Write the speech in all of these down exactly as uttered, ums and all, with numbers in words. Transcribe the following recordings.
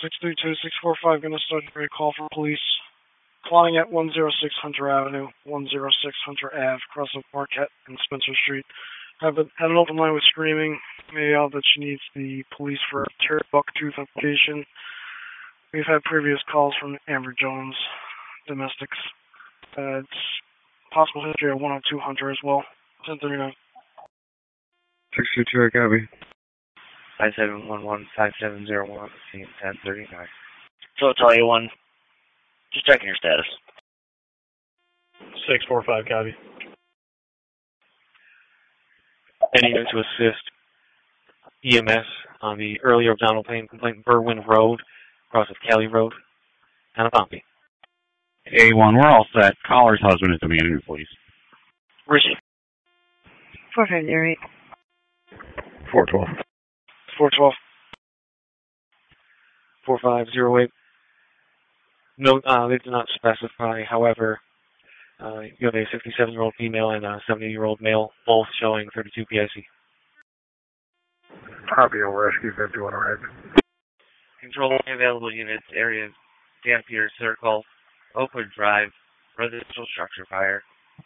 six three two, six four five, going to start a call for police. Calling at one oh six Hunter Avenue, one oh six Hunter Ave, across of Marquette and Spencer Street. Have a, had an open line with screaming. May out that she needs the police for a Terry Bucktooth application. We've had previous calls from Amber Jones, domestics. Uh, it's possible history of one oh two Hunter as well. ten thirty-nine. six two two, Gabby. five seven one one, five seven zero one, ten thirty-nine. So I'll tell you one. Just checking your status. six four five, copy. Any unit to assist E M S on the earlier abdominal pain complaint, Berwyn Road, across of Cali Road, Pompey. A one, we're all set. Caller's husband is demanding it, please. Receive. four five zero eight. four twelve. four twelve. four five zero eight. No, uh, they do not specify. However, uh, you have a sixty-seven-year-old female and a seventy-year-old male, both showing thirty-two P I C. Copy, over rescue fifty-one, right. Control available units, area Dampier Circle, Oakwood Drive, residential structure fire.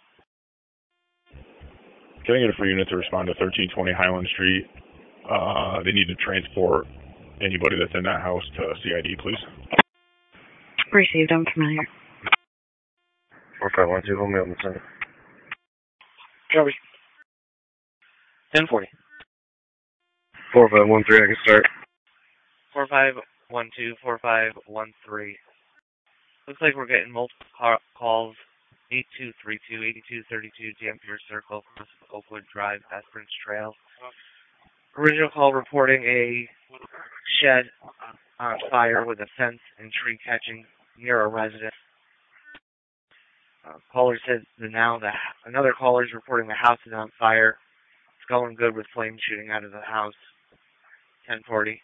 Can I get a free unit to respond to thirteen twenty Highland Street? Uh, they need to transport anybody that's in that house to C I D, please. Received, I'm familiar. four five one two, hold me on the center. Copy. ten forty. four five one three, I can start. four five one two, four five one three. Looks like we're getting multiple car calls. eight two three two, eighty-two thirty-two, Dampier Circle, across Oakwood Drive, Esperance Trail. Original call reporting a shed on fire with a fence and tree catching near a residence. Uh, caller says that now the another caller is reporting the house is on fire. It's going good with flames shooting out of the house. ten forty.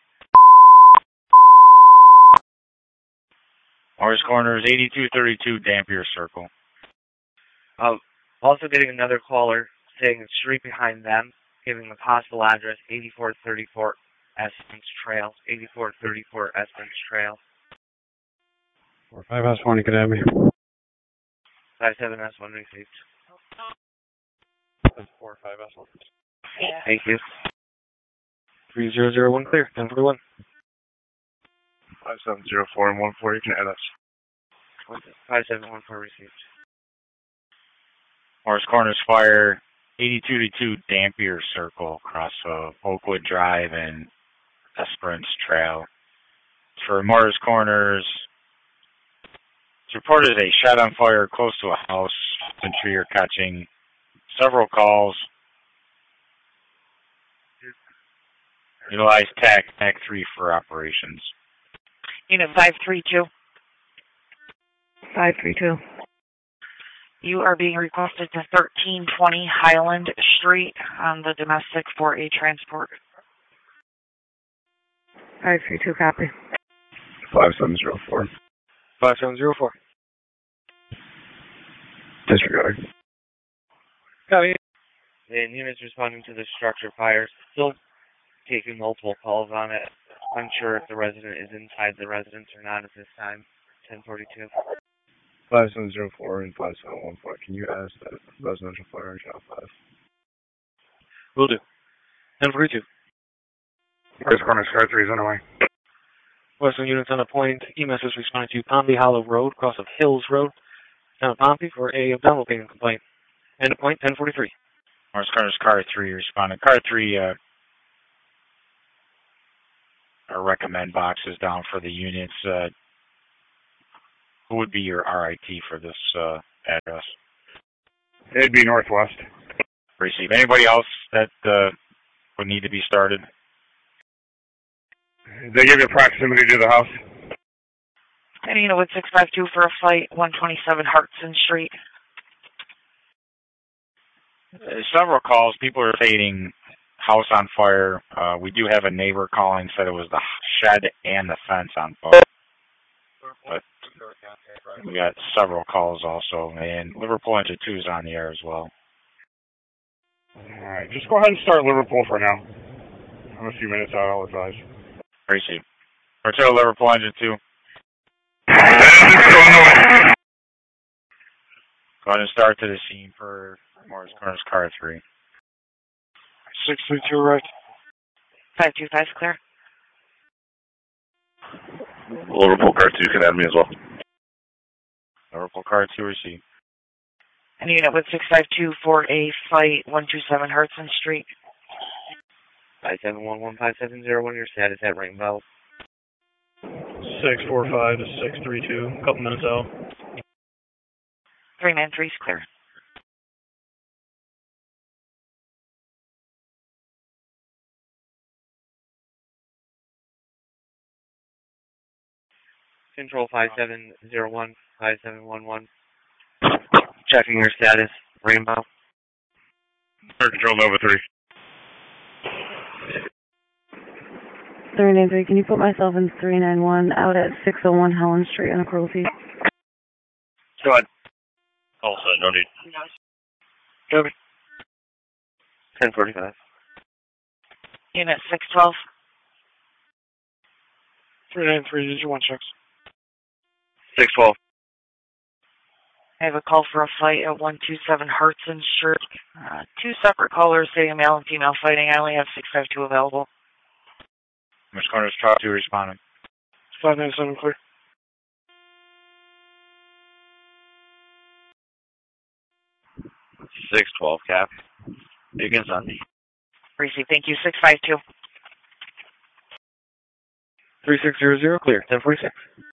Morris Corners, eighty-two thirty-two, Dampier Circle. Uh, also getting another caller saying the street behind them, giving the possible address, eighty-four thirty-four Esperance Trail. eighty-four thirty-four Esperance Trail. four five S one, you can have me. five seven S one received. four five S one. Thank you. three zero zero one clear, ten forty-one. five seven zero four and one four, you can add us. five seven one four received. Morris Corners Fire, eighty-two to two Dampier Circle, across uh, Oakwood Drive and Esperance Trail. For Morris Corners, it's reported a shed on fire close to a house and tree are catching. Several calls. Utilize T A C, T A C three for operations. Unit five three two. five three two. You are being requested to thirteen twenty Highland Street on the domestic for a transport. five three two, copy. five seven zero four. five seven zero four. Disregard. Copy. And units responding to the structure fire, still taking multiple calls on it. Unsure if the resident is inside the residence or not at this time. ten forty-two. five seven zero four and five seven one four. Can you ask that residential fire in Channel five? Will do. ten forty-two. Morris Corners, car three is underway. Western units on a point. E M S is responding to Pompey Hollow Road, cross of Hills Road, down at Pompey for a abdominal pain complaint. End of point, ten forty-three. Morris Corners, car three responding. Car three, uh, our recommend box is down for the units. Uh, who would be your R I T for this uh, address? It'd be Northwest. Receive. Anybody else that uh, would need to be started? They give you proximity to the house? And unit with six five two for a flight, one twenty-seven Hartson Street. Uh, several calls. People are stating house on fire. Uh, we do have a neighbor calling, said it was the shed and the fence on fire. But we got several calls also, and Liverpool Engine two is on the air as well. Alright, just go ahead and start Liverpool for now. I'm a few minutes out, I'll advise. Receive. Martello Liverpool engine two. Go ahead and start to the scene for Morris Corners car three. six three two right. five two five clear. Liverpool car two can add me as well. Liverpool car two received. And unit with six five two for a flight one two seven Hartson Street. five seven one one five seven zero one, your status at Rainbow. six four five to six three two, a couple minutes out. three nine three is clear. Control five seven zero one five seven one one. Checking your status, Rainbow. Control Nova three. three nine three, can you put myself in three nine one out at six oh one Helen Street on a Cruelty? Go ahead. All set, no need. Copy. ten forty-five. Unit six twelve. three nine three, did you want checks? six twelve. I have a call for a fight at one two seven Hartson Street. Uh, two separate callers stating male and female fighting. I only have six five two available. Morris Corners car two responding. five nine seven clear. six twelve, Cap. You can send me. Receive, thank you. six five two. three six zero zero clear. ten forty-six.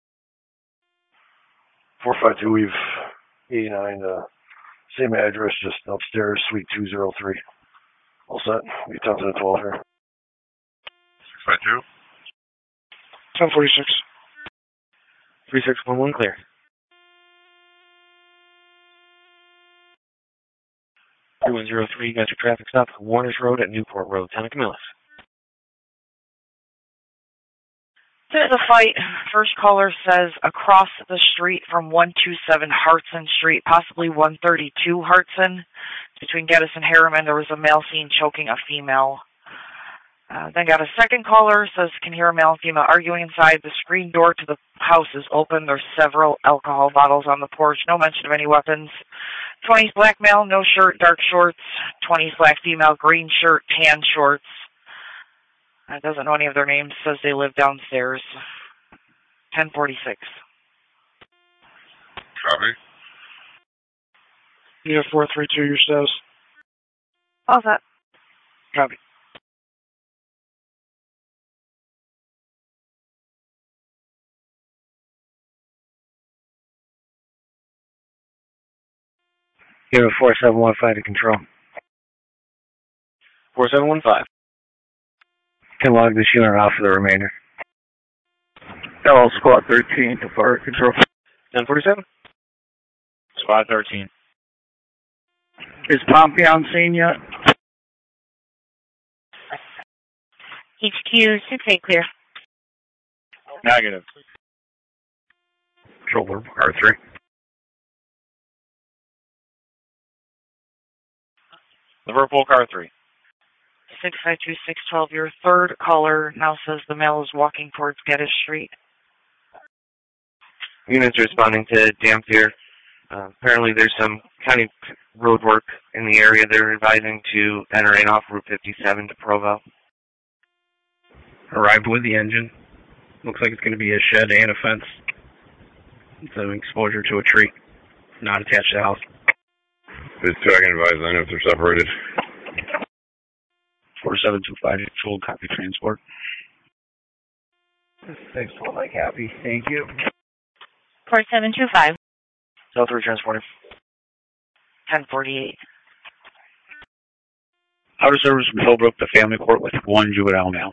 four five two, we've eighty-nine, uh, same address, just upstairs, suite two oh three. All set. We ten to the twelve here. six five two. ten forty-six. three six one one clear. three one zero three, you got your traffic stop. Warners Road at Newport Road, Town of Camillus. There's a fight. First caller says across the street from one two seven Hartson Street, possibly one thirty-two Hartson. Between Geddes and Harriman, there was a male seen choking a female. Uh, then got a second caller, says can hear a male and female arguing inside. The screen door to the house is open. There's several alcohol bottles on the porch. No mention of any weapons. twenties black male, no shirt, dark shorts. twenties black female, green shirt, tan shorts. Uh, doesn't know any of their names. Says they live downstairs. ten forty-six. Copy. You have four three two, your status. All set. Copy. You have four seven one five to control. four seven one five. Can log this unit off for the remainder. L Squad thirteen to fire control. ten forty-seven. Squad thirteen. Is Pompey on scene yet? H Q six eight clear. Negative. Control car three. Liverpool car three. six five two six twelve, your third caller now says the male is walking towards Geddes Street. Units responding to Dampier. Uh, apparently there's some county road work in the area. They're advising to enter in off Route fifty-seven to Provo. Arrived with the engine. Looks like it's going to be a shed and a fence. Some exposure to a tree. Not attached to the house. There's two I can advise on if they're separated. four seven two five, full copy transport. Thanks for my copy. Thank you. four seven two five. Cell three transporter. ten forty-eight. Outer service from Hillbrook to family court with one juvenile male.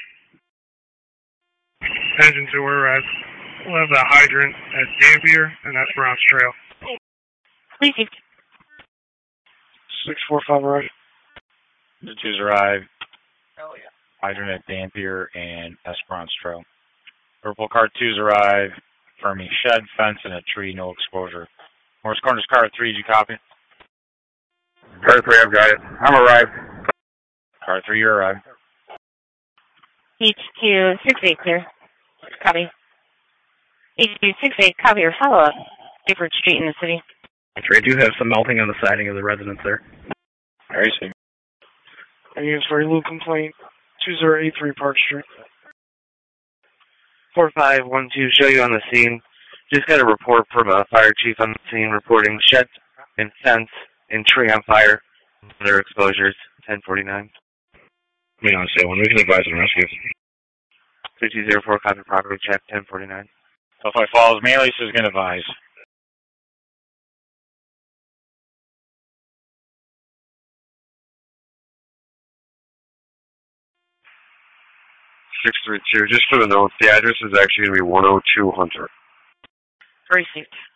Engine two, we're at, we'll have the hydrant at Dampier and Esperance Trail. Please. six four five, right. The twos arrive. Oh, yeah. Hydrant at Dampier and Esperance Trail. Purple car twos arrive. Confirming shed, fence, and a tree, no exposure. Morris Corners car three, did you copy? Car three, I've got it. I'm arrived. Car three, you arrived. H Q six eight clear. Copy. eight two six eight, copy your follow-up. Gifford Street in the city. I do have some melting on the siding of the residence there. All right, see. And units for a Lou complaint, two zero eight three Park Street. four five one two, show you on the scene. Just got a report from a fire chief on the scene reporting shed and fence and tree on fire. Other exposures, ten forty-nine. Me on say one. We can advise on rescue. three two zero four, copy property check, ten forty-nine. Delphi Falls, Manley's is going to advise. six three two, just for the notes, the address is actually going to be one oh two Hunter. Received.